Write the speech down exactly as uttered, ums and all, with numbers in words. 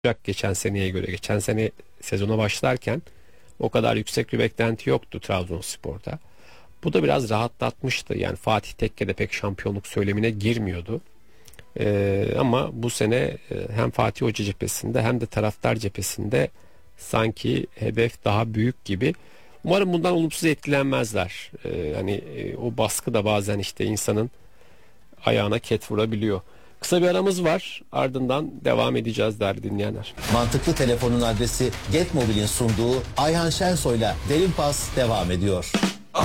geçen seneye göre. Geçen sene sezona başlarken o kadar yüksek bir beklenti yoktu Trabzonspor'da. Bu da biraz rahatlatmıştı. Yani Fatih Tekke de pek şampiyonluk söylemine girmiyordu. Ee, ama bu sene e, hem Fatih Hoca cephesinde hem de taraftar cephesinde sanki hedef daha büyük gibi. Umarım bundan olumsuz etkilenmezler. Ee, hani e, o baskı da bazen işte insanın ayağına ket vurabiliyor. Kısa bir aramız var. Ardından devam edeceğiz değerli dinleyenler. Mantıklı Telefon'un adresi Getmobil'in sunduğu Ayhan Şensoy'la Derin Pas devam ediyor.